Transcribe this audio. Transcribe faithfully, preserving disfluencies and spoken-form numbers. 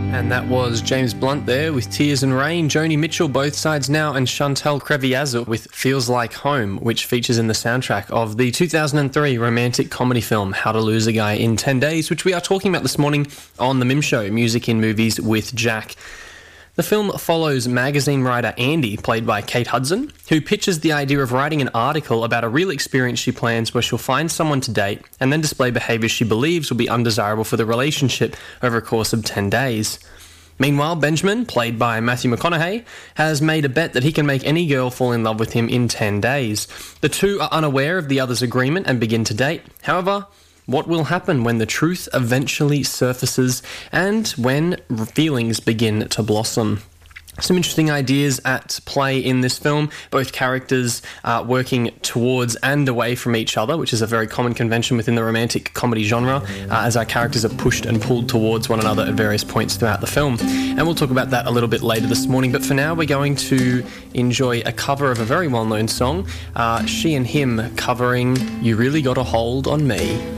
And that was James Blunt there with Tears and Rain, Joni Mitchell, Both Sides Now, and Chantal Kreviazuk with Feels Like Home, which features in the soundtrack of the two thousand three romantic comedy film How to Lose a Guy in ten days, which we are talking about this morning on The Mim Show, Music in Movies with Jack. The film follows magazine writer Andy, played by Kate Hudson, who pitches the idea of writing an article about a real experience she plans where she'll find someone to date and then display behaviours she believes will be undesirable for the relationship over a course of ten days. Meanwhile, Benjamin, played by Matthew McConaughey, has made a bet that he can make any girl fall in love with him in ten days. The two are unaware of the other's agreement and begin to date. However, what will happen when the truth eventually surfaces and when feelings begin to blossom? Some interesting ideas at play in this film, both characters uh, working towards and away from each other, which is a very common convention within the romantic comedy genre, uh, as our characters are pushed and pulled towards one another at various points throughout the film. And we'll talk about that a little bit later this morning, but for now we're going to enjoy a cover of a very well-known song, uh, She and Him covering You Really Got a Hold on Me.